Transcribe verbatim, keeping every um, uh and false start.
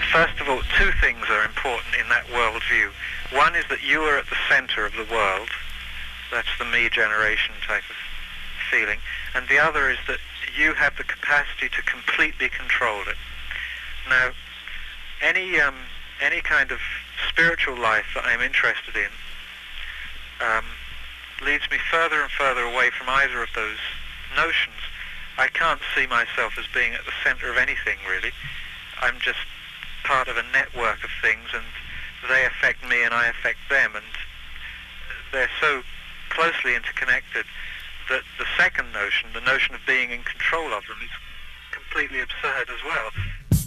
first of all, two things are important in that worldview. One is that you are at the center of the world. That's the me generation type of feeling. And the other is that you have the capacity to completely control it. Now, any um, any kind of spiritual life that I'm interested in um, leads me further and further away from either of those notions. I can't see myself as being at the center of anything, really. I'm just part of a network of things, and they affect me and I affect them, and they're so closely interconnected that the second notion, the notion of being in control of them, is completely absurd as well.